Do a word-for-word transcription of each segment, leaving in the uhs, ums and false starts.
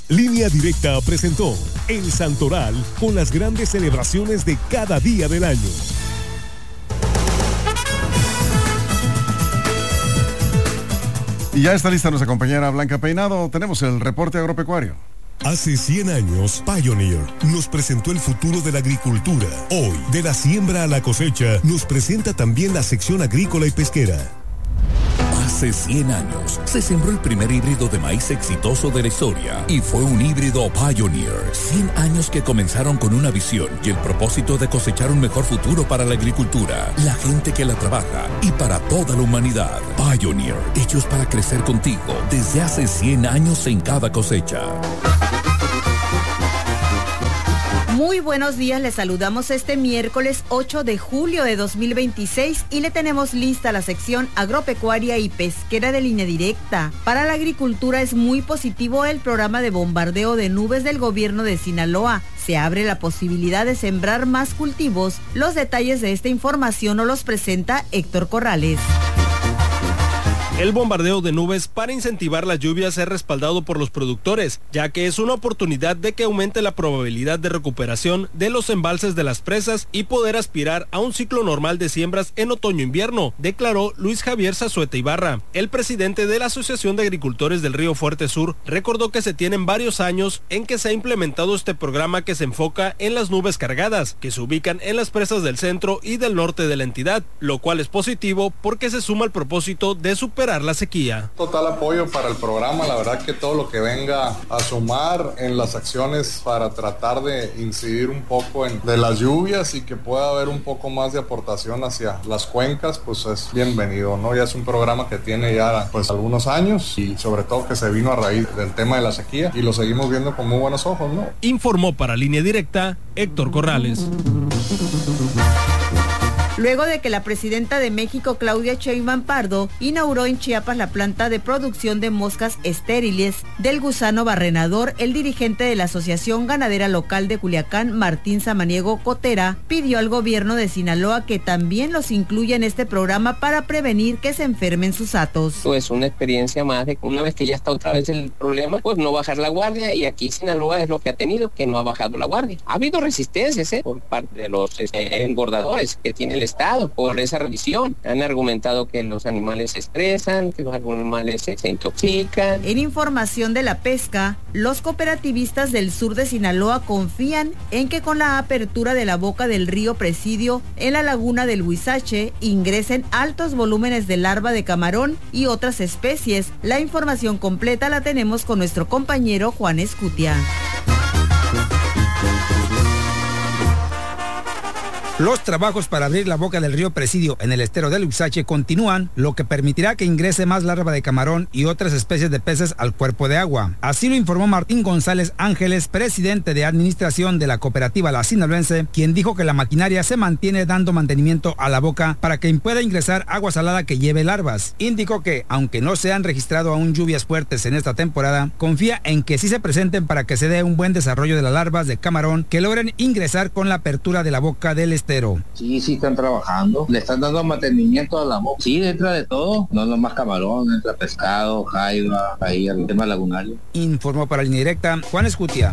Línea Directa presentó El Santoral con las grandes celebraciones de cada día del año. Y ya está lista nuestra compañera Blanca Peinado. Tenemos el reporte agropecuario. Hace cien años, Pioneer nos presentó el futuro de la agricultura. Hoy, de la siembra a la cosecha, nos presenta también la sección agrícola y pesquera. Hace cien años se sembró el primer híbrido de maíz exitoso de la historia y fue un híbrido Pioneer. cien años que comenzaron con una visión y el propósito de cosechar un mejor futuro para la agricultura, la gente que la trabaja y para toda la humanidad. Pioneer, hechos para crecer contigo desde hace cien años en cada cosecha. Muy buenos días, les saludamos este miércoles ocho de julio de dos mil veintiséis y le tenemos lista la sección agropecuaria y pesquera de Línea Directa. Para la agricultura es muy positivo el programa de bombardeo de nubes del gobierno de Sinaloa. Se abre la posibilidad de sembrar más cultivos. Los detalles de esta información nos los presenta Héctor Corrales. El bombardeo de nubes para incentivar las lluvias es respaldado por los productores, ya que es una oportunidad de que aumente la probabilidad de recuperación de los embalses de las presas y poder aspirar a un ciclo normal de siembras en otoño-invierno, declaró Luis Javier Zazueta Ibarra. El presidente de la Asociación de Agricultores del Río Fuerte Sur recordó que se tienen varios años en que se ha implementado este programa que se enfoca en las nubes cargadas, que se ubican en las presas del centro y del norte de la entidad, lo cual es positivo porque se suma al propósito de superar la sequía. Total apoyo para el programa, la verdad que todo lo que venga a sumar en las acciones para tratar de incidir un poco en de las lluvias y que pueda haber un poco más de aportación hacia las cuencas, pues es bienvenido, ¿no? Ya es un programa que tiene ya pues algunos años y sobre todo que se vino a raíz del tema de la sequía y lo seguimos viendo con muy buenos ojos, ¿no? Informó para Línea Directa Héctor Corrales. Luego de que la presidenta de México, Claudia Sheinbaum Pardo, inauguró en Chiapas la planta de producción de moscas estériles del gusano barrenador, el dirigente de la Asociación Ganadera Local de Culiacán, Martín Samaniego Cotera, pidió al gobierno de Sinaloa que también los incluya en este programa para prevenir que se enfermen sus hatos. Pues una experiencia más de una vez que ya está otra vez el problema, pues no bajar la guardia, y aquí Sinaloa es lo que ha tenido, que no ha bajado la guardia. Ha habido resistencias ¿eh? por parte de los eh, engordadores que tiene el Estado por esa revisión. Han argumentado que los animales se estresan, que los animales se, se intoxican. En información de la pesca, los cooperativistas del sur de Sinaloa confían en que con la apertura de la boca del río Presidio en la laguna del Huizache ingresen altos volúmenes de larva de camarón y otras especies. La información completa la tenemos con nuestro compañero Juan Escutia. Los trabajos para abrir la boca del río Presidio en el estero del Huizache continúan, lo que permitirá que ingrese más larva de camarón y otras especies de peces al cuerpo de agua. Así lo informó Martín González Ángeles, presidente de administración de la cooperativa La Sinaloense, quien dijo que la maquinaria se mantiene dando mantenimiento a la boca para que pueda ingresar agua salada que lleve larvas. Indicó que, aunque no se han registrado aún lluvias fuertes en esta temporada, confía en que sí se presenten para que se dé un buen desarrollo de las larvas de camarón que logren ingresar con la apertura de la boca del estero. Sí, sí están trabajando, le están dando mantenimiento a la boca. Sí, entra de todo, no nomás camarón, entra pescado, jaiba, ahí el tema lagunario. Informó para Línea Directa Juan Escutia.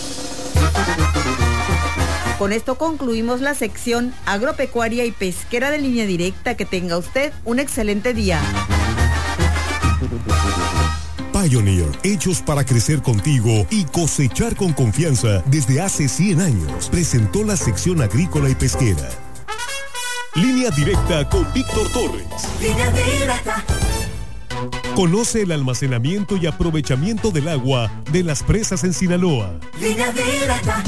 Con esto concluimos la sección agropecuaria y pesquera de Línea Directa. Que tenga usted un excelente día. Pioneer, hechos para crecer contigo y cosechar con confianza desde hace cien años, presentó la sección agrícola y pesquera. Línea Directa con Víctor Torres. Línea Directa. Conoce el almacenamiento y aprovechamiento del agua de las presas en Sinaloa. Línea Directa.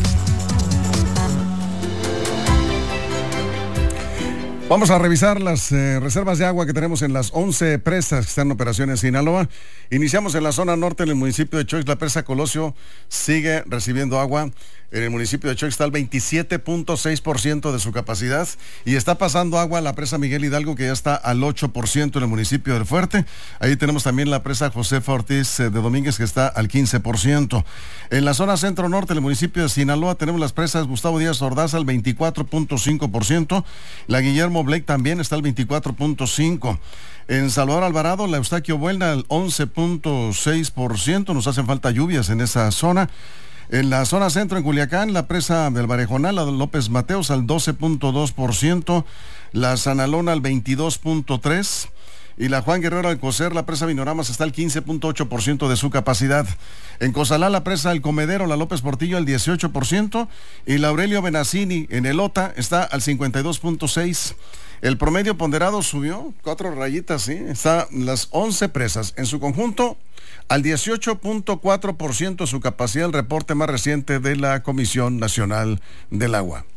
Vamos a revisar las eh, reservas de agua que tenemos en las once presas que están en operación en Sinaloa. Iniciamos en la zona norte, en el municipio de Choix. La presa Colosio sigue recibiendo agua. En el municipio de Choix está al veintisiete punto seis por ciento de su capacidad y está pasando agua a la presa Miguel Hidalgo, que ya está al ocho por ciento en el municipio del Fuerte. Ahí tenemos también la presa Josefa Ortiz de Domínguez, que está al quince por ciento. En la zona centro-norte del municipio de Sinaloa tenemos las presas Gustavo Díaz Ordaz al veinticuatro punto cinco por ciento. La Guillermo Blake también está al veinticuatro punto cinco por ciento. En Salvador Alvarado, la Eustaquio Buelna al once punto seis por ciento. Nos hacen falta lluvias en esa zona. En la zona centro, en Culiacán, la presa del Barejonal, la López Mateos al doce punto dos por ciento. La Sanalona al veintidós punto tres por ciento. Y la Juan Guerrero Alcocer, la presa Vinoramas, está al quince punto ocho por ciento de su capacidad. En Cozalá, la presa El Comedero, la López Portillo, al dieciocho por ciento. Y la Aurelio Benazzini, en Elota, está al cincuenta y dos punto seis por ciento. El promedio ponderado subió cuatro rayitas, ¿sí? Está las once presas. En su conjunto, al dieciocho punto cuatro por ciento de su capacidad, el reporte más reciente de la Comisión Nacional del Agua.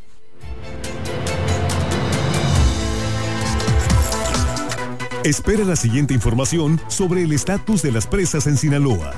Espera la siguiente información sobre el estatus de las presas en Sinaloa.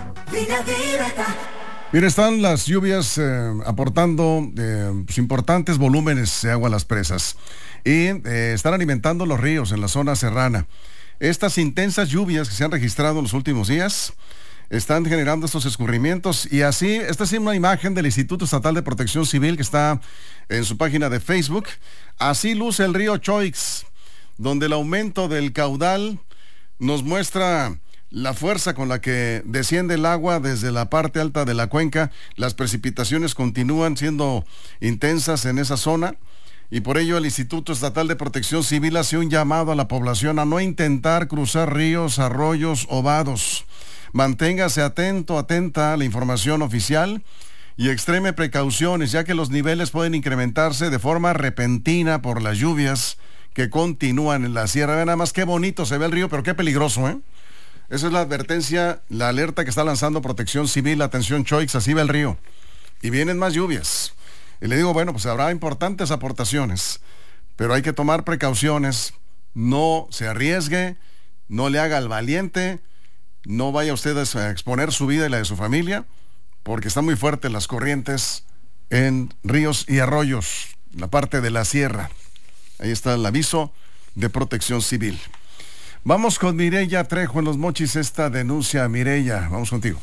Mira, están las lluvias eh, aportando eh, pues, importantes volúmenes de agua a las presas y eh, están alimentando los ríos en la zona serrana. Estas intensas lluvias que se han registrado en los últimos días están generando estos escurrimientos y así, esta es una imagen del Instituto Estatal de Protección Civil que está en su página de Facebook. Así luce el río Choix, donde el aumento del caudal nos muestra la fuerza con la que desciende el agua desde la parte alta de la cuenca. Las precipitaciones continúan siendo intensas en esa zona y por ello el Instituto Estatal de Protección Civil hace un llamado a la población a no intentar cruzar ríos, arroyos o vados. Manténgase atento, atenta a la información oficial y extreme precauciones, ya que los niveles pueden incrementarse de forma repentina por las lluvias que continúan en la sierra. Vean nada más qué bonito se ve el río, pero qué peligroso, ¿eh? Esa es la advertencia, la alerta que está lanzando Protección Civil. Atención, Choix, así va el río. Y vienen más lluvias. Y le digo, bueno, pues habrá importantes aportaciones, pero hay que tomar precauciones. No se arriesgue, no le haga al valiente, no vaya usted a exponer su vida y la de su familia, porque están muy fuertes las corrientes en ríos y arroyos, la parte de la sierra. Ahí está el aviso de Protección Civil. Vamos con Mireya Trejo en Los Mochis, esta denuncia. Mireya, vamos contigo.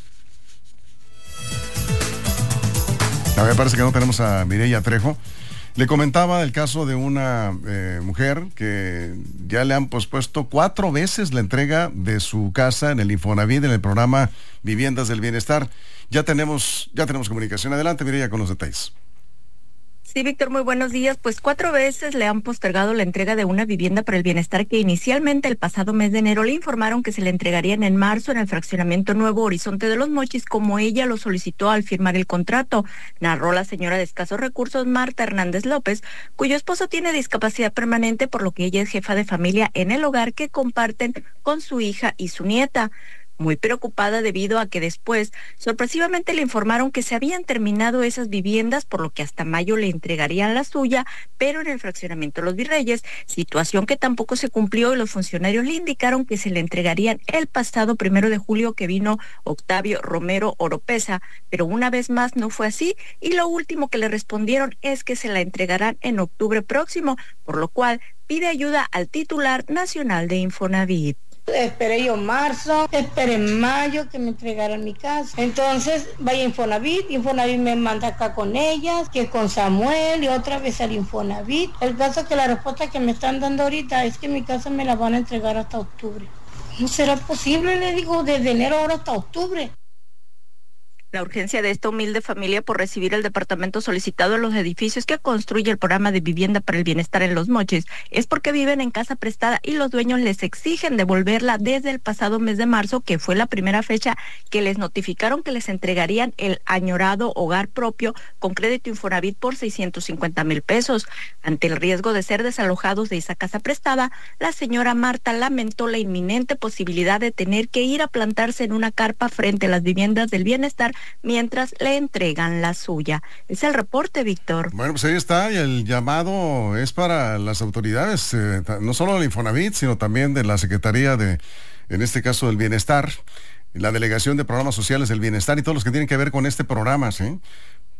A ver, parece que no tenemos a Mireya Trejo. Le comentaba el caso de una eh, mujer que ya le han pospuesto cuatro veces la entrega de su casa en el Infonavit, en el programa Viviendas del Bienestar. Ya tenemos, ya tenemos comunicación. Adelante, Mireya, con los detalles. Sí, Víctor, muy buenos días. Pues cuatro veces le han postergado la entrega de una vivienda para el bienestar que inicialmente el pasado mes de enero le informaron que se le entregarían en marzo en el fraccionamiento Nuevo Horizonte de Los Mochis, como ella lo solicitó al firmar el contrato. Narró la señora de escasos recursos, Marta Hernández López, cuyo esposo tiene discapacidad permanente, por lo que ella es jefa de familia en el hogar que comparten con su hija y su nieta. Muy preocupada debido a que después sorpresivamente le informaron que se habían terminado esas viviendas, por lo que hasta mayo le entregarían la suya, pero en el fraccionamiento Los Virreyes, situación que tampoco se cumplió, y los funcionarios le indicaron que se le entregarían el pasado primero de julio que vino Octavio Romero Oropesa, pero una vez más no fue así, y lo último que le respondieron es que se la entregarán en octubre próximo, por lo cual pide ayuda al titular nacional de Infonavit. Esperé yo marzo, esperé mayo que me entregaran mi casa. Entonces vaya a Infonavit, Infonavit me manda acá con ellas, que con Samuel y otra vez al Infonavit. El caso es que la respuesta que me están dando ahorita es que mi casa me la van a entregar hasta octubre. ¿No será posible? Le digo, desde enero ahora hasta octubre. La urgencia de esta humilde familia por recibir el departamento solicitado en los edificios que construye el programa de vivienda para el bienestar en Los Mochis es porque viven en casa prestada y los dueños les exigen devolverla desde el pasado mes de marzo, que fue la primera fecha que les notificaron que les entregarían el añorado hogar propio con crédito Infonavit por seiscientos cincuenta mil pesos. Ante el riesgo de ser desalojados de esa casa prestada, la señora Marta lamentó la inminente posibilidad de tener que ir a plantarse en una carpa frente a las viviendas del bienestar mientras le entregan la suya. Es el reporte, Víctor. Bueno, pues ahí está, y el llamado es para las autoridades, eh, no solo del Infonavit, sino también de la Secretaría de, en este caso, del Bienestar, la Delegación de Programas Sociales del Bienestar y todos los que tienen que ver con este programa, ¿sí?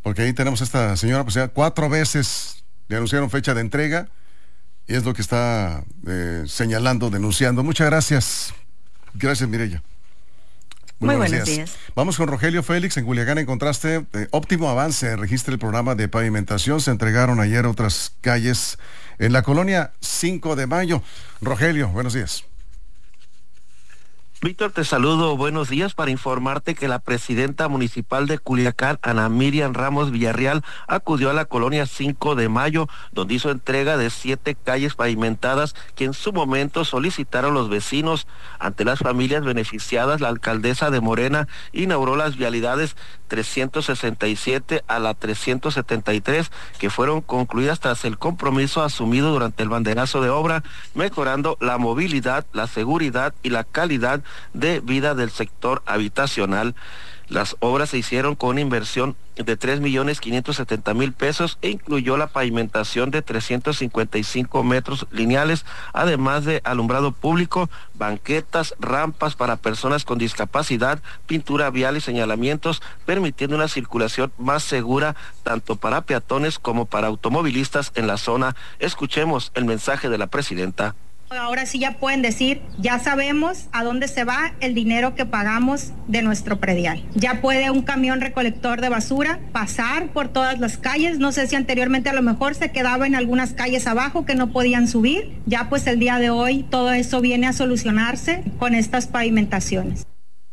porque ahí tenemos a esta señora, pues ya cuatro veces le anunciaron fecha de entrega, y es lo que está eh, señalando, denunciando. Muchas gracias. Gracias, Mireya. Muy, Muy buenos, buenos días. días. Vamos con Rogelio Félix. En Culiacán encontraste eh, óptimo avance. Registra el programa de pavimentación. Se entregaron ayer otras calles en la colonia cinco de mayo. Rogelio, buenos días. Víctor, te saludo, buenos días, para informarte que la presidenta municipal de Culiacán, Ana Miriam Ramos Villarreal, acudió a la colonia cinco de mayo, donde hizo entrega de siete calles pavimentadas que en su momento solicitaron los vecinos. Ante las familias beneficiadas, la alcaldesa de Morena inauguró las vialidades trescientos sesenta y siete a la trescientos setenta y tres, que fueron concluidas tras el compromiso asumido durante el banderazo de obra, mejorando la movilidad, la seguridad y la calidad de vida del sector habitacional. Las obras se hicieron con una inversión de tres millones quinientos setenta mil pesos e incluyó la pavimentación de trescientos cincuenta y cinco metros lineales, además de alumbrado público, banquetas, rampas para personas con discapacidad, pintura vial y señalamientos, permitiendo una circulación más segura tanto para peatones como para automovilistas en la zona. Escuchemos el mensaje de la presidenta. Ahora sí ya pueden decir, ya sabemos a dónde se va el dinero que pagamos de nuestro predial. Ya puede un camión recolector de basura pasar por todas las calles. No sé si anteriormente a lo mejor se quedaba en algunas calles abajo que no podían subir. Ya pues el día de hoy todo eso viene a solucionarse con estas pavimentaciones.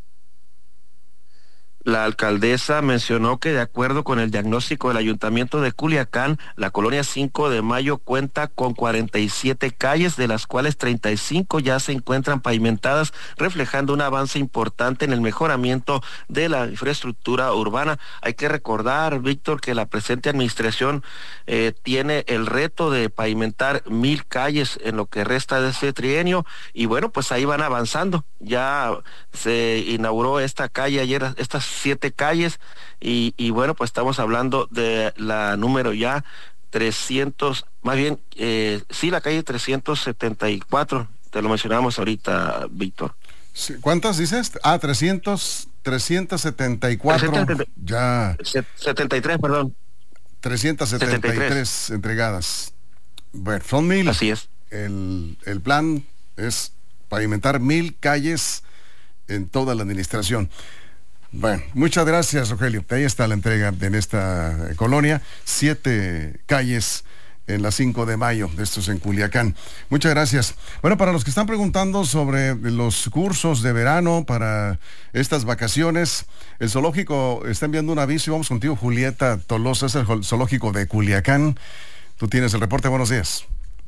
La alcaldesa mencionó que de acuerdo con el diagnóstico del Ayuntamiento de Culiacán, la colonia cinco de mayo cuenta con cuarenta y siete calles, de las cuales treinta y cinco ya se encuentran pavimentadas, reflejando un avance importante en el mejoramiento de la infraestructura urbana. Hay que recordar, Víctor, que la presente administración eh, tiene el reto de pavimentar mil calles en lo que resta de ese trienio, y bueno, pues ahí van avanzando. Ya se inauguró esta calle ayer, estas siete calles, y, y bueno, pues estamos hablando de la número ya trescientos, más bien, eh, sí, la calle trescientos setenta y cuatro, te lo mencionamos ahorita, Víctor. ¿Cuántas dices? Ah, trescientos, trescientos setenta y cuatro, trescientos setenta, ya. setenta y tres, perdón. trescientos setenta y tres, setenta y tres entregadas. Bueno, son mil. Así es. El, el plan es pavimentar mil calles en toda la administración. Bueno, muchas gracias, Rogelio. Ahí está la entrega en esta colonia. Siete calles en la cinco de mayo, de estos en Culiacán. Muchas gracias. Bueno, para los que están preguntando sobre los cursos de verano para estas vacaciones, el zoológico está enviando un aviso y vamos contigo, Julieta Tolosa, es el zoológico de Culiacán. Tú tienes el reporte. Buenos días.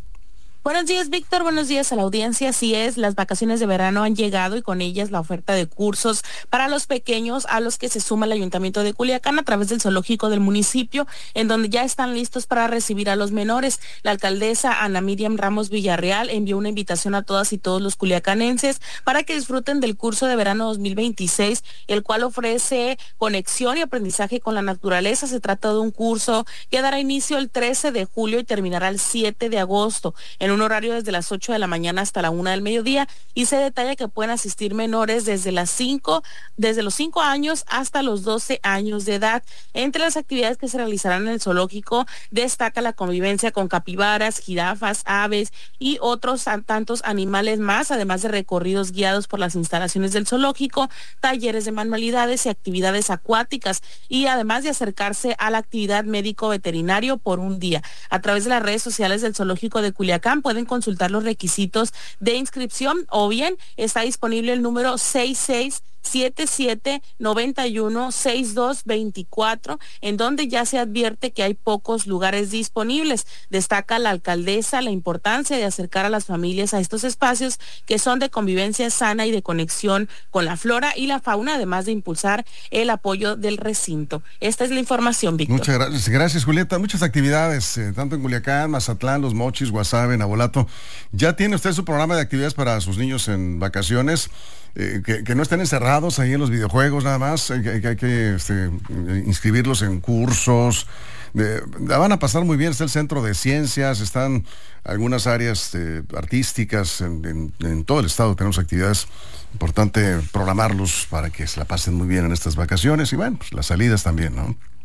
Buenos días, Víctor. Buenos días a la audiencia. Así es, las vacaciones de verano han llegado y con ellas la oferta de cursos para los pequeños, a los que se suma el Ayuntamiento de Culiacán a través del zoológico del municipio, en donde ya están listos para recibir a los menores. La alcaldesa Ana Miriam Ramos Villarreal envió una invitación a todas y todos los culiacanenses para que disfruten del curso de verano dos mil veintiséis, el cual ofrece conexión y aprendizaje con la naturaleza. Se trata de un curso que dará inicio el trece de julio y terminará el siete de agosto, en un horario desde las ocho de la mañana hasta la una del mediodía, y se detalla que pueden asistir menores desde las cinco, desde los cinco años hasta los doce años de edad. Entre las actividades que se realizarán en el zoológico destaca la convivencia con capibaras, jirafas, aves y otros tantos animales más, además de recorridos guiados por las instalaciones del zoológico, talleres de manualidades y actividades acuáticas, y además de acercarse a la actividad médico-veterinario por un día. A través de las redes sociales del zoológico de Culiacán pueden consultar los requisitos de inscripción, o bien está disponible el número seis seis siete siete nueve uno seis dos dos cuatro, en donde ya se advierte que hay pocos lugares disponibles. Destaca la alcaldesa la importancia de acercar a las familias a estos espacios que son de convivencia sana y de conexión con la flora y la fauna, además de impulsar el apoyo del recinto. Esta es la información, Víctor. Muchas gracias, gracias, Julieta. Muchas actividades, eh, tanto en Culiacán, Mazatlán, Los Mochis, Guasave, Nabolato. ¿Ya tiene usted su programa de actividades para sus niños en vacaciones? Eh, que, que no estén encerrados ahí en los videojuegos nada más, hay, hay, hay que este, inscribirlos en cursos. De, la van a pasar muy bien. Está el centro de ciencias, están algunas áreas eh, artísticas, en, en, en todo el estado tenemos actividades. Importante programarlos para que se la pasen muy bien en estas vacaciones, y bueno, pues las salidas también, ¿no?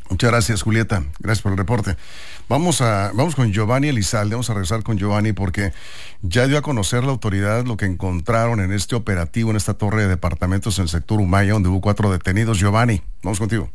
Muchas gracias, Julieta. Gracias por el reporte. Vamos a vamos con Giovanni Elizalde. Vamos a regresar con Giovanni porque ya dio a conocer la autoridad lo que encontraron en este operativo, en esta torre de departamentos en el sector Humaya, donde hubo cuatro detenidos. Giovanni, vamos contigo.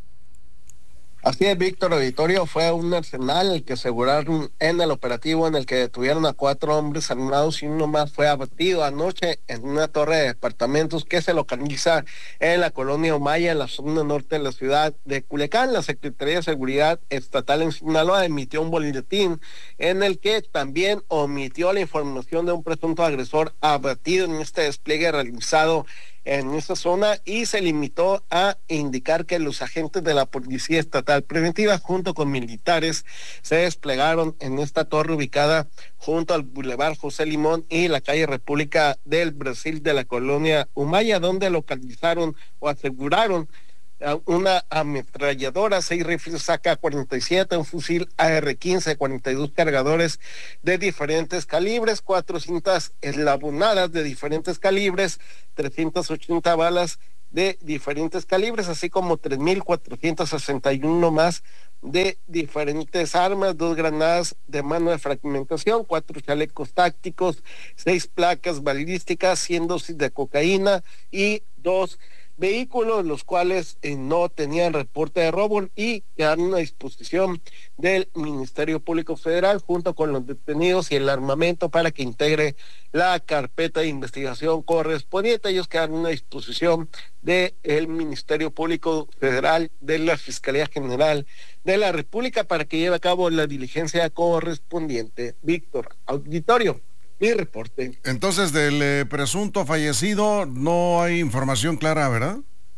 Así es, Víctor Auditorio, fue un arsenal el que aseguraron en el operativo en el que detuvieron a cuatro hombres armados y uno más fue abatido anoche en una torre de departamentos que se localiza en la colonia Humaya, en la zona norte de la ciudad de Culiacán. La Secretaría de Seguridad Estatal en Sinaloa emitió un boletín en el que también omitió la información de un presunto agresor abatido en este despliegue realizado en esta zona y se limitó a indicar que los agentes de la Policía Estatal Preventiva junto con militares se desplegaron en esta torre ubicada junto al Boulevard José Limón y la calle República del Brasil de la colonia Humaya, donde localizaron o aseguraron una ametralladora, seis rifles A K cuarenta y siete, un fusil A R quince, cuarenta y dos cargadores de diferentes calibres, cuatro cintas eslabonadas de diferentes calibres, trescientas ochenta balas de diferentes calibres, así como tres mil cuatrocientos sesenta y uno más de diferentes armas, dos granadas de mano de fragmentación, cuatro chalecos tácticos, seis placas balísticas, cien dosis de cocaína y dos vehículos, los cuales eh, no tenían reporte de robo y quedaron a disposición del Ministerio Público Federal junto con los detenidos y el armamento para que integre la carpeta de investigación correspondiente. Ellos quedaron a disposición del Ministerio Público Federal, de la Fiscalía General de la República para que lleve a cabo la diligencia correspondiente. Víctor Auditorio, mi reporte. Entonces, del eh, presunto fallecido no hay información clara, ¿verdad?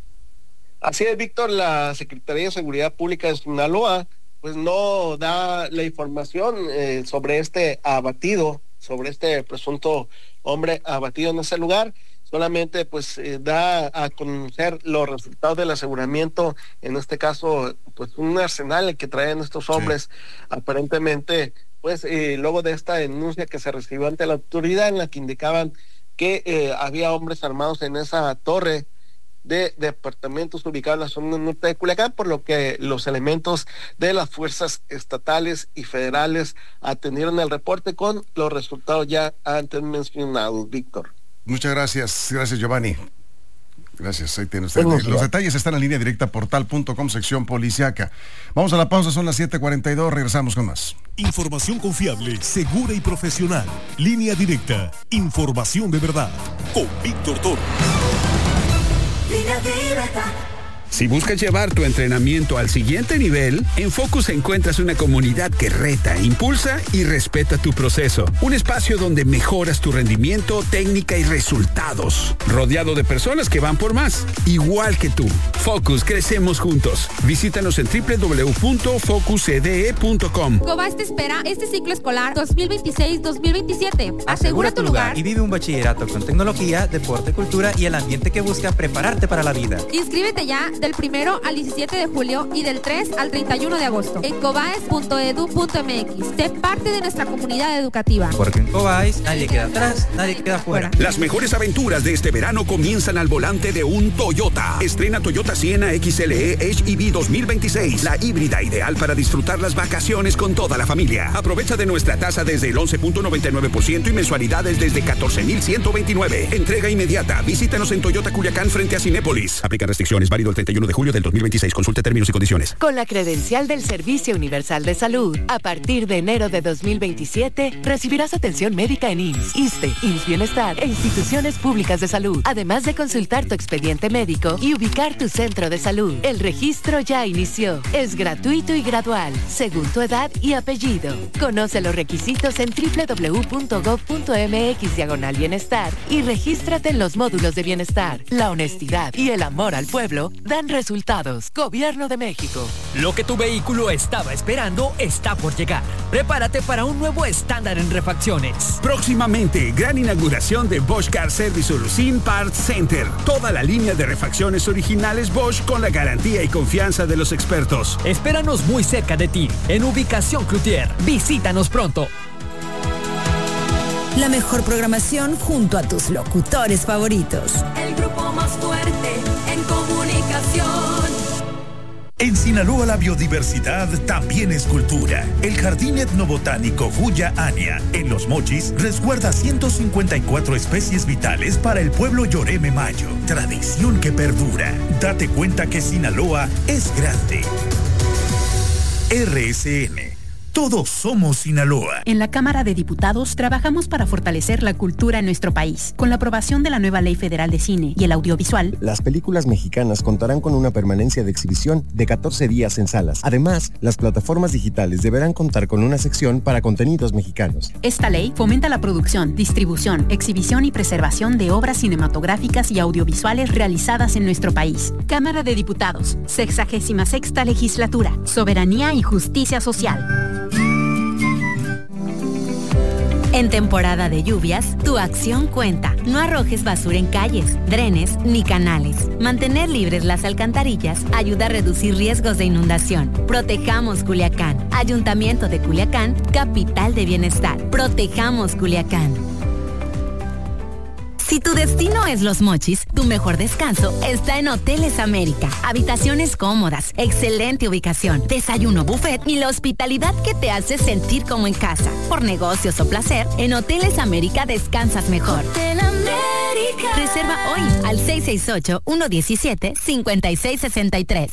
Así es, Víctor. La Secretaría de Seguridad Pública de Sinaloa pues no da la información eh, sobre este abatido, sobre este presunto hombre abatido en ese lugar. Solamente pues eh, da a conocer los resultados del aseguramiento, en este caso pues un arsenal que traen estos hombres, sí. Aparentemente pues eh, luego de esta denuncia que se recibió ante la autoridad en la que indicaban que eh, había hombres armados en esa torre de departamentos ubicados en la zona norte de Culiacán, por lo que los elementos de las fuerzas estatales y federales atendieron el reporte con los resultados ya antes mencionados, Víctor. Muchas gracias, gracias Giovanni. Gracias, ahí tiene usted. Los detalles están en línea directa portal punto com, sección policiaca. Vamos a la pausa, son las siete cuarenta y dos, regresamos con más. Información confiable, segura y profesional. Línea directa, información de verdad. Con Víctor Toro. Línea directa. Si buscas llevar tu entrenamiento al siguiente nivel, en Focus encuentras una comunidad que reta, impulsa y respeta tu proceso. Un espacio donde mejoras tu rendimiento, técnica y resultados. Rodeado de personas que van por más, igual que tú. Focus, crecemos juntos. Visítanos en doble u doble u doble u punto focus c d e punto com. Cobas te espera este ciclo escolar dos mil veintiséis dos mil veintisiete. Asegura tu lugar y vive un bachillerato con tecnología, deporte, cultura y el ambiente que busca prepararte para la vida. Inscríbete ya del primero al diecisiete de julio y del tres al treinta y uno de agosto en cobaes punto e d u punto m x. Sé parte de nuestra comunidad educativa. Porque en Cobaes nadie queda atrás, nadie queda fuera. Las mejores aventuras de este verano comienzan al volante de un Toyota. Estrena Toyota Sienna X L E H E V dos mil veintiséis, la híbrida ideal para disfrutar las vacaciones con toda la familia. Aprovecha de nuestra tasa desde el once punto noventa y nueve por ciento y mensualidades desde catorce mil ciento veintinueve. Entrega inmediata. Visítanos en Toyota Culiacán frente a Cinépolis. Aplica restricciones, válido el treinta y uno de julio del dos mil veintiséis. Consulte términos y condiciones. Con la credencial del Servicio Universal de Salud, a partir de enero de dos mil veintisiete, recibirás atención médica en I M S S, ISSSTE, I M S S Bienestar e instituciones públicas de salud, además de consultar tu expediente médico y ubicar tu centro de salud. El registro ya inició. Es gratuito y gradual, según tu edad y apellido. Conoce los requisitos en doble u doble u doble u punto gob punto m x diagonal bienestar y regístrate en los módulos de bienestar. La honestidad y el amor al pueblo dan resultados. Gobierno de México. Lo que tu vehículo estaba esperando está por llegar. Prepárate para un nuevo estándar en refacciones. Próximamente, gran inauguración de Bosch Car Service Solution Parts Center. Toda la línea de refacciones originales Bosch con la garantía y confianza de los expertos. Espéranos muy cerca de ti, en Ubicación Cloutier. Visítanos pronto. La mejor programación junto a tus locutores favoritos. El grupo más fuerte en comunicación. En Sinaloa la biodiversidad también es cultura. El Jardín Etnobotánico Huya Ania en Los Mochis resguarda ciento cincuenta y cuatro especies vitales para el pueblo Yoreme Mayo. Tradición que perdura. Date cuenta que Sinaloa es grande. R S N. Todos somos Sinaloa. En la Cámara de Diputados trabajamos para fortalecer la cultura en nuestro país. Con la aprobación de la nueva Ley Federal de Cine y el Audiovisual, las películas mexicanas contarán con una permanencia de exhibición de catorce días en salas. Además, las plataformas digitales deberán contar con una sección para contenidos mexicanos. Esta ley fomenta la producción, distribución, exhibición y preservación de obras cinematográficas y audiovisuales realizadas en nuestro país. Cámara de Diputados, sexagésima sexta Legislatura, Soberanía y Justicia Social. En temporada de lluvias, tu acción cuenta. No arrojes basura en calles, drenes ni canales. Mantener libres las alcantarillas ayuda a reducir riesgos de inundación. Protejamos Culiacán. Ayuntamiento de Culiacán, capital de bienestar. Protejamos Culiacán. Si tu destino es Los Mochis, tu mejor descanso está en Hoteles América. Habitaciones cómodas, excelente ubicación, desayuno buffet y la hospitalidad que te hace sentir como en casa. Por negocios o placer, en Hoteles América descansas mejor. Hotel América. Reserva hoy al seis seis ocho, uno uno siete, cinco seis seis tres.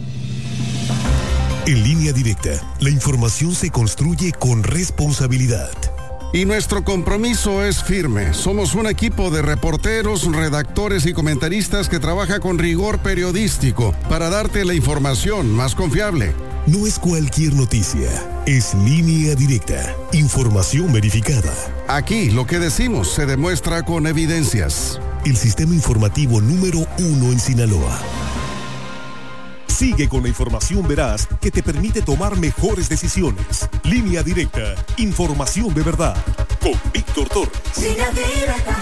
En Línea Directa, la información se construye con responsabilidad. Y nuestro compromiso es firme. Somos un equipo de reporteros, redactores y comentaristas que trabaja con rigor periodístico para darte la información más confiable. No es cualquier noticia, es Línea Directa, información verificada. Aquí lo que decimos se demuestra con evidencias. El sistema informativo número uno en Sinaloa. Sigue con la información veraz que te permite tomar mejores decisiones. Línea Directa, información de verdad. Con Víctor Torres. Línea Directa.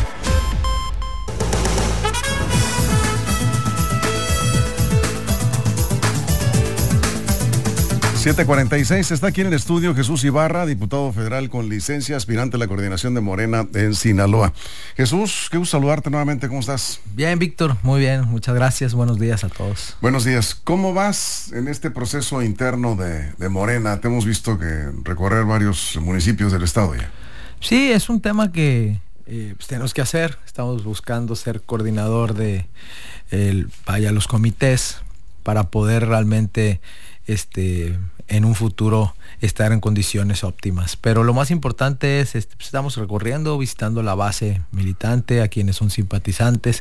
siete cuarenta y seis, está aquí en el estudio Jesús Ibarra, diputado federal con licencia, aspirante a la coordinación de Morena en Sinaloa. Jesús, qué gusto saludarte nuevamente, ¿cómo estás? Bien, Víctor, muy bien, muchas gracias, buenos días a todos. Buenos días, ¿cómo vas en este proceso interno de, de Morena? Te hemos visto que recorrer varios municipios del estado ya. Sí, es un tema que eh, pues tenemos que hacer, estamos buscando ser coordinador de el, vaya, los comités para poder realmente este en un futuro estar en condiciones óptimas. Pero lo más importante es, este, estamos recorriendo, visitando la base militante, a quienes son simpatizantes.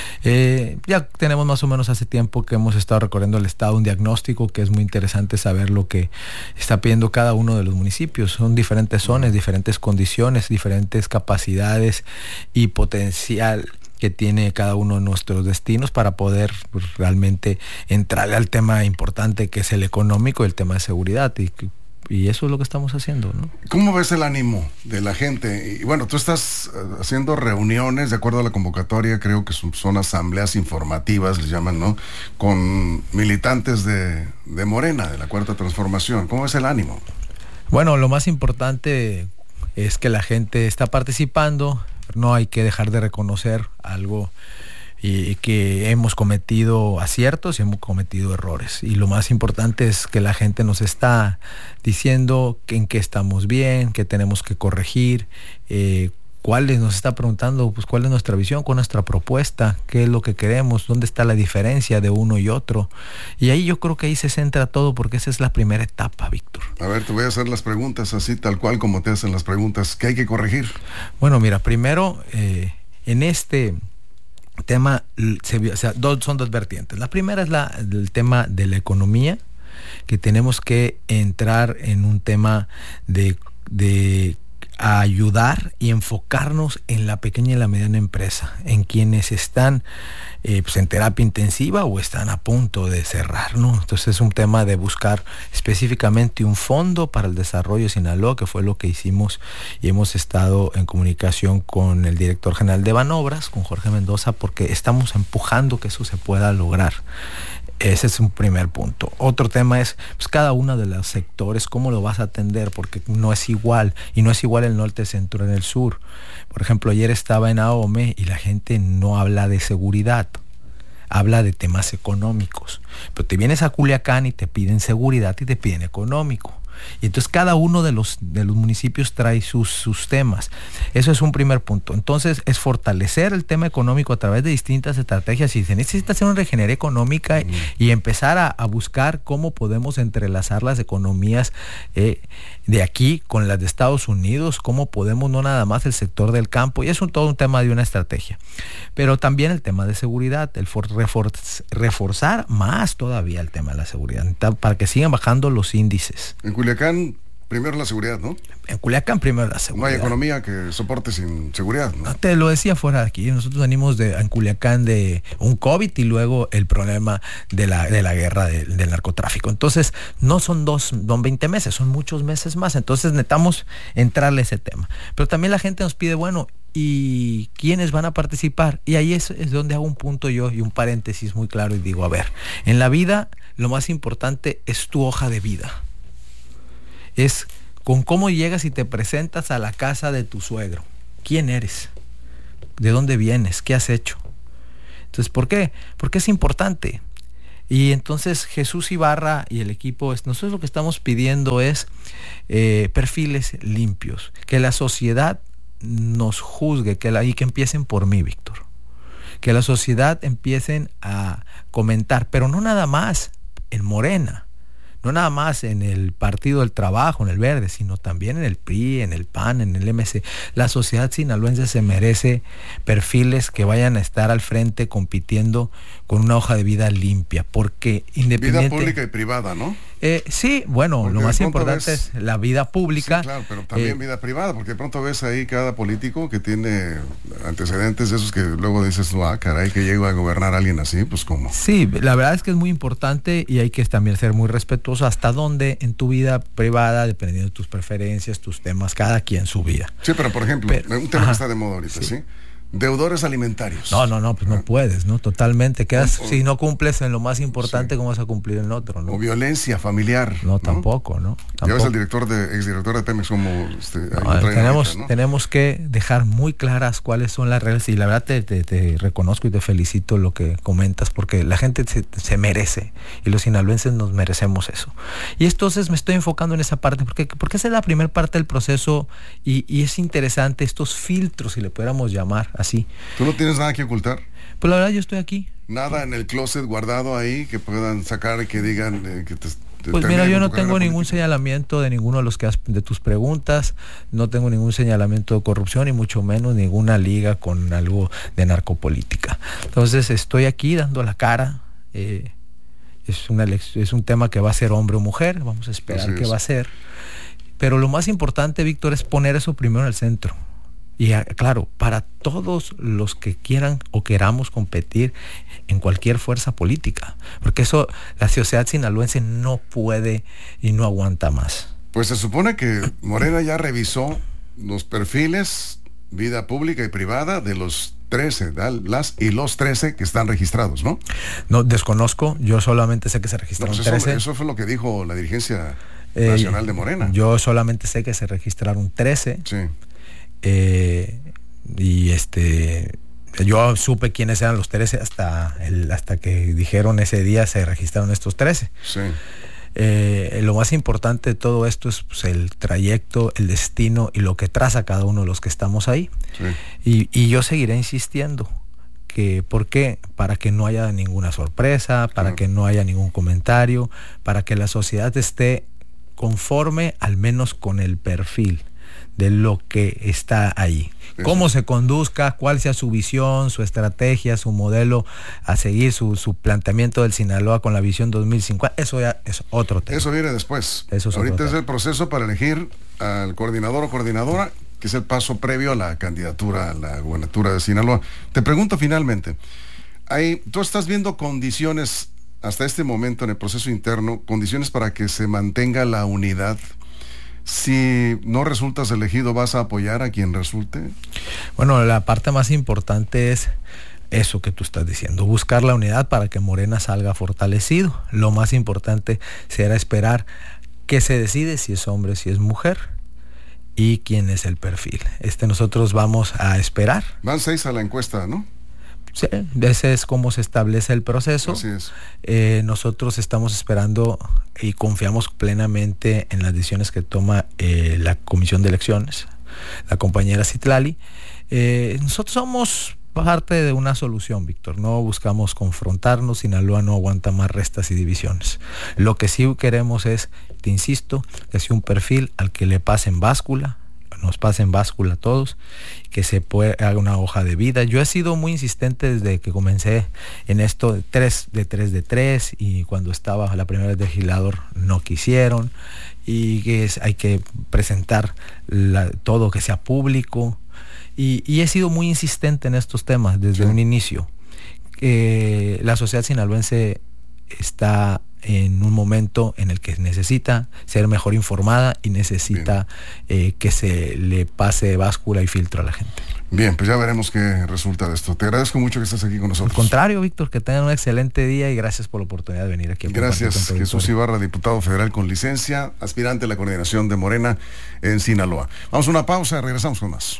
Eh, ya tenemos más o menos hace tiempo que hemos estado recorriendo el estado, un diagnóstico que es muy interesante saber lo que está pidiendo cada uno de los municipios. Son diferentes zonas, diferentes condiciones, diferentes capacidades y potencial que tiene cada uno de nuestros destinos para poder pues, realmente entrarle al tema importante que es el económico y el tema de seguridad, y, y eso es lo que estamos haciendo, ¿no? ¿Cómo ves el ánimo de la gente? Y bueno, tú estás haciendo reuniones de acuerdo a la convocatoria, creo que son, son asambleas informativas, les llaman, ¿no? Con militantes de, de Morena, de la Cuarta Transformación. ¿Cómo ves el ánimo? Bueno, lo más importante es que la gente está participando. No hay que dejar de reconocer algo y que hemos cometido aciertos y hemos cometido errores. Y lo más importante es que la gente nos está diciendo que en qué estamos bien, qué tenemos que corregir, eh, cuáles nos está preguntando, pues cuál es nuestra visión, cuál es nuestra propuesta, qué es lo que queremos, dónde está la diferencia de uno y otro. Y ahí yo creo que ahí se centra todo, porque esa es la primera etapa, Víctor. A ver, te voy a hacer las preguntas así, tal cual como te hacen las preguntas. ¿Qué hay que corregir? Bueno, mira, primero, eh, en este tema, se, o sea, dos, son dos vertientes. La primera es la, el tema de la economía, que tenemos que entrar en un tema de... de a ayudar y enfocarnos en la pequeña y la mediana empresa, en quienes están eh, pues en terapia intensiva o están a punto de cerrar, ¿no? Entonces es un tema de buscar específicamente un fondo para el desarrollo de Sinaloa, que fue lo que hicimos, y hemos estado en comunicación con el director general de Banobras, con Jorge Mendoza, porque estamos empujando que eso se pueda lograr. Ese es un primer punto. Otro tema es pues, cada uno de los sectores, cómo lo vas a atender, porque no es igual, y no es igual el norte, el centro, en el sur. Por ejemplo, ayer estaba en Ahome y la gente no habla de seguridad, habla de temas económicos. Pero te vienes a Culiacán y te piden seguridad y te piden económico. Y entonces cada uno de los, de los municipios trae sus, sus temas. Eso es un primer punto. Entonces es fortalecer el tema económico a través de distintas estrategias y se necesita hacer una ingeniería económica mm. y empezar a, a buscar cómo podemos entrelazar las economías eh, de aquí con las de Estados Unidos, cómo podemos no nada más el sector del campo, y es un, todo un tema de una estrategia. Pero también el tema de seguridad, el for, refor, reforzar más todavía el tema de la seguridad, para que sigan bajando los índices. En Culiacán, primero la seguridad, ¿no? En Culiacán primero la seguridad. No hay economía que soporte sin seguridad, ¿no? No, te lo decía fuera de aquí. Nosotros venimos de, en Culiacán de un COVID y luego el problema de la, de la guerra de, del narcotráfico. Entonces, no son dos, son veinte meses, son muchos meses más. Entonces, necesitamos entrarle a ese tema. Pero también la gente nos pide, bueno, ¿y quiénes van a participar? Y ahí es, es donde hago un punto yo y un paréntesis muy claro y digo, a ver, en la vida lo más importante es tu hoja de vida. Es con cómo llegas y te presentas a la casa de tu suegro. ¿Quién eres? ¿De dónde vienes? ¿Qué has hecho? Entonces, ¿por qué? Porque es importante. Y entonces Jesús Ibarra y el equipo, nosotros lo que estamos pidiendo es eh, perfiles limpios, que la sociedad nos juzgue, que la, y que empiecen por mí, Víctor. Que la sociedad empiecen a comentar, pero no nada más en Morena. No nada más en el Partido del Trabajo, en el Verde, sino también en el P R I, en el P A N, en el M C. La sociedad sinaloense se merece perfiles que vayan a estar al frente compitiendo con una hoja de vida limpia, porque independiente... Vida pública y privada, ¿no? Eh, sí, bueno, porque lo más importante ves, es la vida pública. Sí, claro, pero también eh, vida privada, porque de pronto ves ahí cada político que tiene antecedentes de esos que luego dices, ah, caray, que llego a gobernar a alguien así, pues ¿cómo? Sí, la verdad es que es muy importante y hay que también ser muy respetuoso hasta dónde en tu vida privada, dependiendo de tus preferencias, tus temas, cada quien su vida. Sí, pero por ejemplo, pero, un tema ajá, que está de moda ahorita, ¿sí? ¿sí? Deudores alimentarios. No, no, no, pues no puedes, ¿no? Totalmente. Quedas, o, si no cumples en lo más importante, sí. ¿cómo vas a cumplir en otro, no? O violencia familiar. No, ¿no? tampoco, ¿no? Tampoco. Ya ves al director de, exdirector de Pemex como este, no, tenemos, ahorita, ¿no? tenemos que dejar muy claras cuáles son las reglas, y la verdad te, te, te reconozco y te felicito lo que comentas, porque la gente se, se merece, y los sinaloenses nos merecemos eso. Y entonces me estoy enfocando en esa parte, porque, porque esa es la primera parte del proceso, y, y es interesante estos filtros, si le pudiéramos llamar así. ¿Tú no tienes nada que ocultar? Pues la verdad yo estoy aquí. Nada en el closet guardado ahí que puedan sacar y que digan eh, que te, te pues mira, yo no tengo ningún política. señalamiento de ninguno de los que has, de tus preguntas, no tengo ningún señalamiento de corrupción y mucho menos ninguna liga con algo de narcopolítica. Entonces estoy aquí dando la cara. Eh, es, una, es un tema que va a ser hombre o mujer, vamos a esperar qué va a ser. Pero lo más importante, Víctor, es poner eso primero en el centro. Y claro, para todos los que quieran o queramos competir en cualquier fuerza política, porque eso la sociedad sinaloense no puede y no aguanta más. Pues se supone que Morena ya revisó los perfiles, vida pública y privada de los trece, las y los trece que están registrados, ¿no? No, desconozco, yo solamente sé que se registraron no, pues eso, trece. Eso fue lo que dijo la dirigencia eh, nacional de Morena. Yo solamente sé que se registraron trece. Sí. Eh, y este yo supe quiénes eran los trece hasta el, hasta que dijeron ese día se registraron estos trece. Sí. Eh, lo más importante de todo esto es pues, el trayecto, el destino y lo que traza cada uno de los que estamos ahí. Sí. Y, y yo seguiré insistiendo que, ¿por qué? Para que no haya ninguna sorpresa, para sí. que no haya ningún comentario, para que la sociedad esté conforme al menos con el perfil de lo que está ahí. Eso. Cómo se conduzca, cuál sea su visión, su estrategia, su modelo a seguir, su, su planteamiento del Sinaloa con la visión dos mil cincuenta, eso ya es otro tema. Eso viene después. Eso es Ahorita es tema. el proceso para elegir al coordinador o coordinadora, que es el paso previo a la candidatura a la gubernatura de Sinaloa. Te pregunto finalmente, hay, ¿tú estás viendo condiciones hasta este momento en el proceso interno, condiciones para que se mantenga la unidad? Si no resultas elegido, ¿vas a apoyar a quien resulte? Bueno, la parte más importante es eso que tú estás diciendo, buscar la unidad para que Morena salga fortalecido. Lo más importante será esperar que se decide si es hombre, si es mujer y quién es el perfil. Este nosotros vamos a esperar. Van seis a la encuesta, ¿no? Sí, ese es cómo se establece el proceso. Así es. Eh, nosotros estamos esperando y confiamos plenamente en las decisiones que toma eh, la Comisión de Elecciones, la compañera Citlali. Eh, nosotros somos parte de una solución, Víctor. No buscamos confrontarnos. Sinaloa no aguanta más restas y divisiones. Lo que sí queremos es, te insisto, que sea un perfil al que le pasen báscula, nos pasen báscula a todos, que se pueda haga una hoja de vida. Yo he sido muy insistente desde que comencé en esto de tres de tres de tres, y cuando estaba la primera vez de legislador no quisieron, y que es, hay que presentar la, todo que sea público, y, y he sido muy insistente en estos temas desde sí. un inicio. Eh, la sociedad sinaloense está en un momento en el que necesita ser mejor informada y necesita eh, que se le pase báscula y filtro a la gente. Bien, pues ya veremos qué resulta de esto. Te agradezco mucho que estés aquí con nosotros. Al contrario, Víctor, que tengan un excelente día y gracias por la oportunidad de venir aquí a compartir. Gracias, Jesús Ibarra, diputado federal con licencia, aspirante a la coordinación de Morena en Sinaloa. Vamos a una pausa, regresamos con más.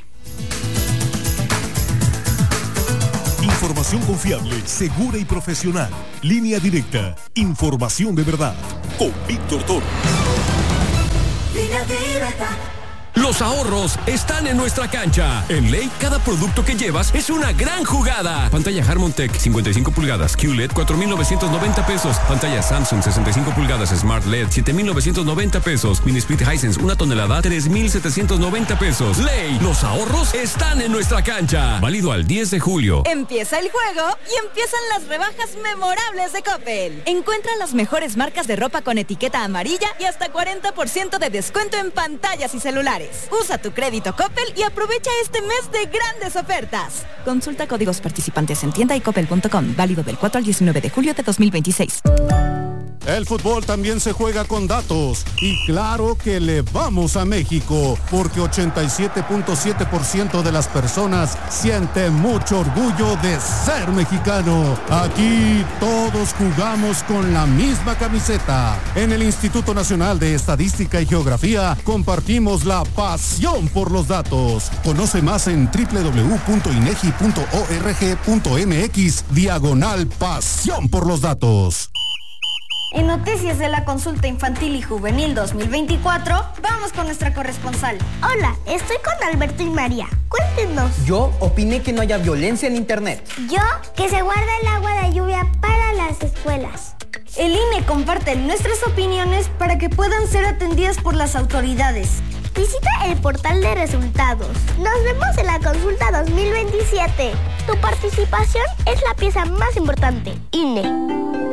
Información confiable, segura y profesional. Línea directa. Información de verdad. Con Víctor Toro. Línea directa. Los ahorros están en nuestra cancha. En Ley, cada producto que llevas es una gran jugada. Pantalla Harmon-Tech cincuenta y cinco pulgadas, Q L E D cuatro mil novecientos noventa pesos. Pantalla Samsung sesenta y cinco pulgadas, Smart L E D siete mil novecientos noventa pesos. Mini Split Hisense una tonelada, tres mil setecientos noventa pesos. Ley, los ahorros están en nuestra cancha. Válido al diez de julio. Empieza el juego y empiezan las rebajas memorables de Coppel. Encuentra las mejores marcas de ropa con etiqueta amarilla y hasta cuarenta por ciento de descuento en pantallas y celulares. Usa tu crédito Coppel y aprovecha este mes de grandes ofertas. Consulta códigos participantes en tienda y coppel punto com. Válido del cuatro al diecinueve de julio de dos mil veintiséis. El fútbol también se juega con datos y claro que le vamos a México porque ochenta y siete punto siete por ciento de las personas siente mucho orgullo de ser mexicano. Aquí todos jugamos con la misma camiseta. En el Instituto Nacional de Estadística y Geografía compartimos la pasión por los datos. Conoce más en doble u doble u doble u punto inegi punto org punto mx diagonal pasión por los datos. En noticias de la consulta infantil y juvenil dos mil veinticuatro, vamos con nuestra corresponsal. Hola, estoy con Alberto y María. Cuéntenos. Yo opiné que no haya violencia en internet. Yo, que se guarda el agua de lluvia para las escuelas. El I N E comparte nuestras opiniones para que puedan ser atendidas por las autoridades. Visita el portal de resultados. Nos vemos en la consulta dos mil veintisiete. Tu participación es la pieza más importante. I N E.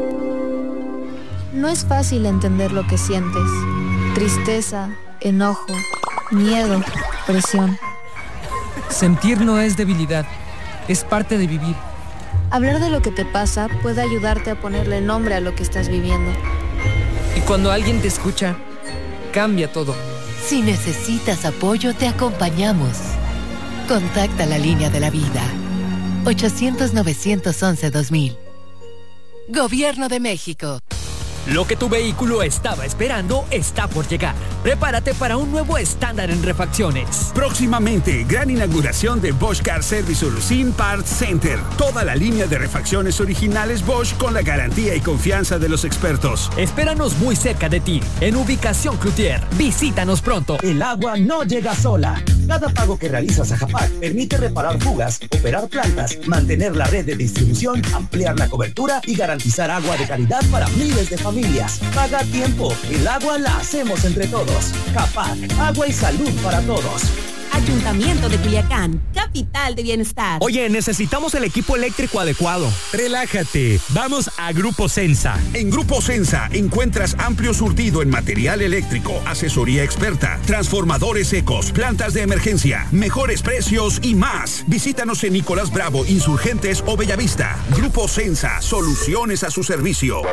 No es fácil entender lo que sientes. Tristeza, enojo, miedo, presión. Sentir no es debilidad, es parte de vivir. Hablar de lo que te pasa puede ayudarte a ponerle nombre a lo que estás viviendo. Y cuando alguien te escucha, cambia todo. Si necesitas apoyo, te acompañamos. Contacta la línea de la vida. ochocientos, novecientos once, dos mil. Gobierno de México. Lo que tu vehículo estaba esperando está por llegar. Prepárate para un nuevo estándar en refacciones. Próximamente, gran inauguración de Bosch Car Service Urucín Parts Center. Toda la línea de refacciones originales Bosch con la garantía y confianza de los expertos. Espéranos muy cerca de ti, en Ubicación Cloutier. Visítanos pronto. El agua no llega sola. Cada pago que realizas a Japac permite reparar fugas, operar plantas, mantener la red de distribución, ampliar la cobertura y garantizar agua de calidad para miles de familias. Paga a tiempo. El agua la hacemos entre todos. Japac, agua y salud para todos. Ayuntamiento de Culiacán, capital de bienestar. Oye, necesitamos el equipo eléctrico adecuado. Relájate, vamos a Grupo Sensa. En Grupo Sensa encuentras amplio surtido en material eléctrico, asesoría experta, transformadores secos, plantas de emergencia, mejores precios y más. Visítanos en Nicolás Bravo, Insurgentes o Bellavista. Grupo Sensa, soluciones a su servicio.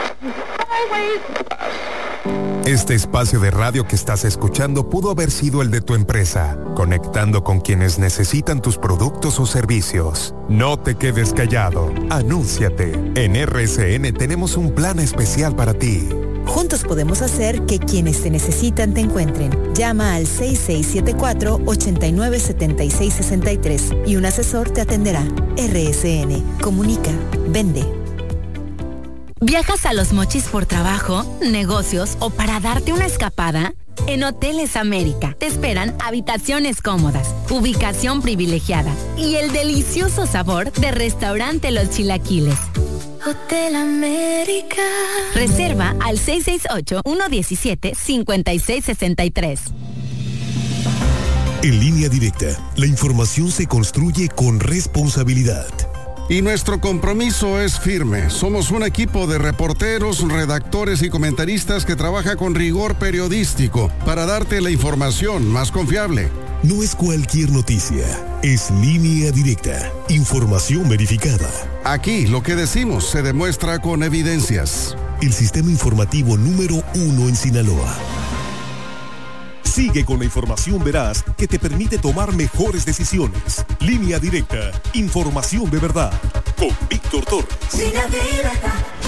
Este espacio de radio que estás escuchando pudo haber sido el de tu empresa, conectando con quienes necesitan tus productos o servicios. No te quedes callado, anúnciate. En R S N tenemos un plan especial para ti. Juntos podemos hacer que quienes te necesitan te encuentren. Llama al seis seis siete cuatro, ocho nueve siete seis seis tres y un asesor te atenderá. R S N. Comunica. Vende. ¿Viajas a Los Mochis por trabajo, negocios o para darte una escapada? En Hoteles América te esperan habitaciones cómodas, ubicación privilegiada y el delicioso sabor de Restaurante Los Chilaquiles. Hotel América. Reserva al seis seis ocho, uno uno siete, cinco seis seis tres. En Línea Directa, la información se construye con responsabilidad. Y nuestro compromiso es firme. Somos un equipo de reporteros, redactores y comentaristas que trabaja con rigor periodístico para darte la información más confiable. No es cualquier noticia, es Línea Directa, información verificada. Aquí lo que decimos se demuestra con evidencias. El sistema informativo número uno en Sinaloa. Sigue con la información veraz que te permite tomar mejores decisiones. Línea Directa, información de verdad. Con Víctor Torres. Línea Directa.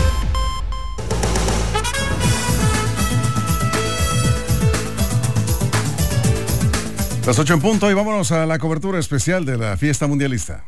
Las ocho en punto y vámonos a la cobertura especial de la fiesta mundialista.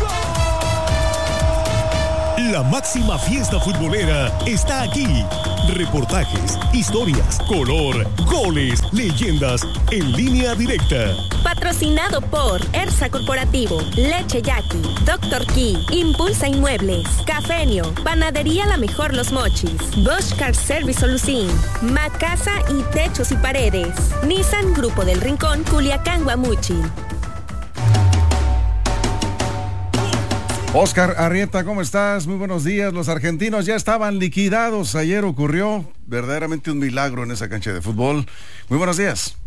La máxima fiesta futbolera está aquí. Reportajes, historias, color, goles, leyendas en Línea Directa. Patrocinado por Ersa Corporativo, Leche Yaqui, Doctor Key, Impulsa Inmuebles, Cafenio, Panadería La Mejor Los Mochis, Bosch Car Service Solucín, Macasa y Techos y Paredes, Nissan Grupo del Rincón, Culiacán, Guamuchi. Oscar Arrieta, ¿cómo estás? Muy buenos días. Los argentinos ya estaban liquidados. Ayer ocurrió verdaderamente un milagro en esa cancha de fútbol. Muy buenos días.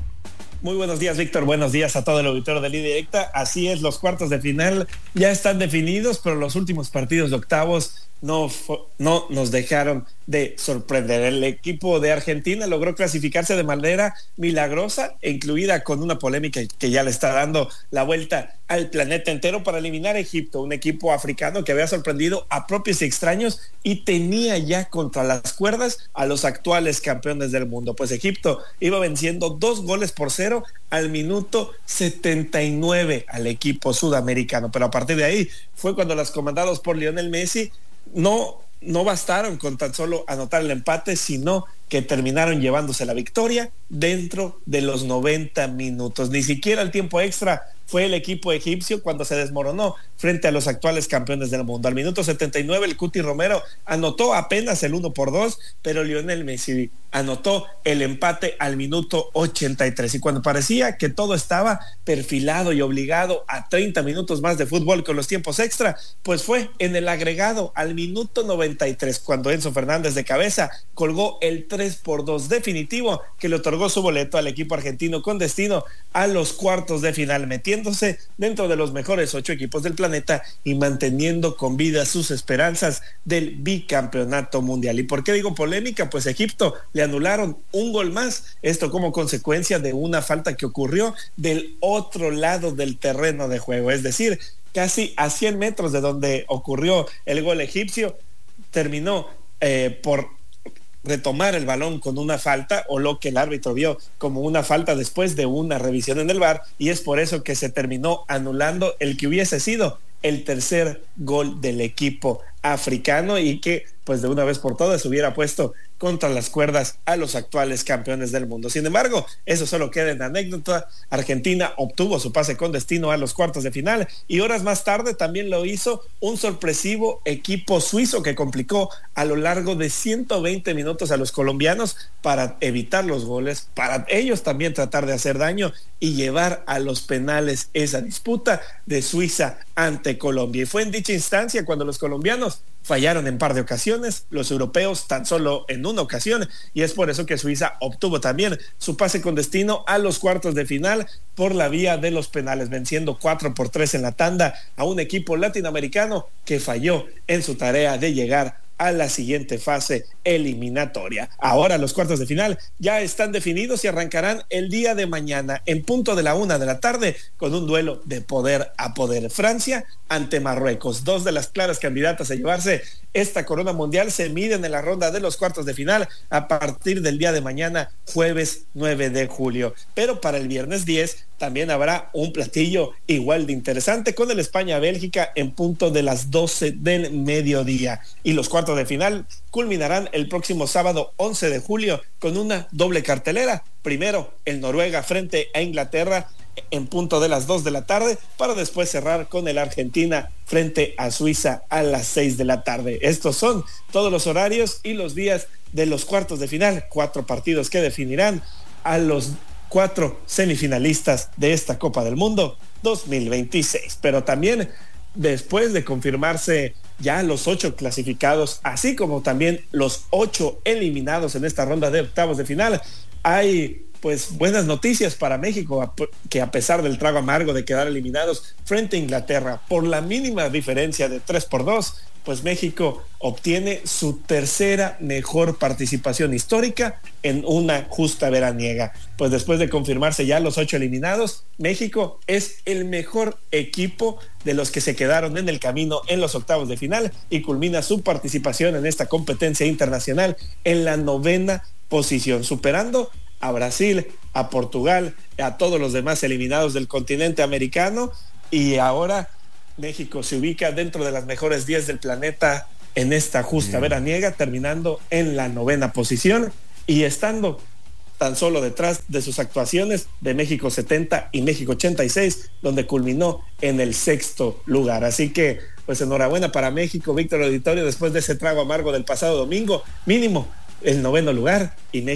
Muy buenos días, Víctor. Buenos días a todo el auditorio de Línea Directa. Así es, los cuartos de final ya están definidos, pero los últimos partidos de octavos no, no nos dejaron de sorprender. El equipo de Argentina logró clasificarse de manera milagrosa e incluida con una polémica que ya le está dando la vuelta al planeta entero para eliminar a Egipto, un equipo africano que había sorprendido a propios y extraños y tenía ya contra las cuerdas a los actuales campeones del mundo. Pues Egipto iba venciendo dos goles por cero al minuto setenta y nueve al equipo sudamericano, pero a partir de ahí fue cuando los comandados por Lionel Messi no, no bastaron con tan solo anotar el empate, sino que terminaron llevándose la victoria dentro de los noventa minutos. Ni siquiera el tiempo extra fue el equipo egipcio cuando se desmoronó frente a los actuales campeones del mundo. Al minuto setenta y nueve el Cuti Romero anotó apenas el uno por dos, pero Lionel Messi anotó el empate al minuto ochenta y tres. Y cuando parecía que todo estaba perfilado y obligado a treinta minutos más de fútbol con los tiempos extra, pues fue en el agregado al minuto noventa y tres cuando Enzo Fernández de cabeza colgó el tres por dos definitivo que le otorgó su boleto al equipo argentino con destino a los cuartos de final, metiéndose dentro de los mejores ocho equipos del planeta y manteniendo con vida sus esperanzas del bicampeonato mundial. ¿Y por qué digo polémica? Pues Egipto le anularon un gol más, esto como consecuencia de una falta que ocurrió del otro lado del terreno de juego, es decir, casi a cien metros de donde ocurrió el gol egipcio, terminó eh, por retomar el balón con una falta, o lo que el árbitro vio como una falta después de una revisión en el V A R, y es por eso que se terminó anulando el que hubiese sido el tercer gol del equipo africano y que pues de una vez por todas se hubiera puesto contra las cuerdas a los actuales campeones del mundo. Sin embargo, eso solo queda en anécdota. Argentina obtuvo su pase con destino a los cuartos de final y horas más tarde también lo hizo un sorpresivo equipo suizo que complicó a lo largo de ciento veinte minutos a los colombianos para evitar los goles, para ellos también tratar de hacer daño y llevar a los penales esa disputa de Suiza ante Colombia. Y fue en dicha instancia cuando los colombianos fallaron en par de ocasiones, los europeos tan solo en una ocasión, y es por eso que Suiza obtuvo también su pase con destino a los cuartos de final por la vía de los penales, venciendo cuatro por tres en la tanda a un equipo latinoamericano que falló en su tarea de llegar a la siguiente fase eliminatoria. Ahora los cuartos de final ya están definidos y arrancarán el día de mañana en punto de la una de la tarde con un duelo de poder a poder. Francia ante Marruecos, dos de las claras candidatas a llevarse esta corona mundial se miden en la ronda de los cuartos de final a partir del día de mañana, jueves nueve de julio. Pero para el viernes diez también habrá un platillo igual de interesante con el España-Bélgica en punto de las doce del mediodía. Y los cuartos de final culminarán el próximo sábado once de julio con una doble cartelera. Primero, el Noruega frente a Inglaterra en punto de las dos de la tarde, para después cerrar con el Argentina frente a Suiza a las seis de la tarde. Estos son todos los horarios y los días de los cuartos de final, cuatro partidos que definirán a los cuatro semifinalistas de esta Copa del Mundo dos mil veintiséis. Pero también, después de confirmarse ya los ocho clasificados, así como también los ocho eliminados en esta ronda de octavos de final, hay pues buenas noticias para México, que a pesar del trago amargo de quedar eliminados frente a Inglaterra por la mínima diferencia de tres por dos, pues México obtiene su tercera mejor participación histórica en una justa veraniega. Pues después de confirmarse ya los ocho eliminados, México es el mejor equipo de los que se quedaron en el camino en los octavos de final y culmina su participación en esta competencia internacional en la novena posición, superando a Brasil, a Portugal, a todos los demás eliminados del continente americano, y ahora México se ubica dentro de las mejores diez del planeta en esta justa Bien. veraniega, terminando en la novena posición y estando tan solo detrás de sus actuaciones de México setenta y México ochenta y seis, donde culminó en el sexto lugar. Así que, pues enhorabuena para México, Víctor Auditorio, después de ese trago amargo del pasado domingo, mínimo el noveno lugar, y México